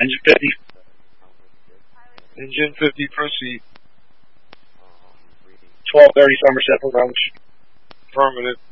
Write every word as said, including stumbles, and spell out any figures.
Engine fifty. Engine fifty, proceed. twelve thirty Somerset approach. Affirmative.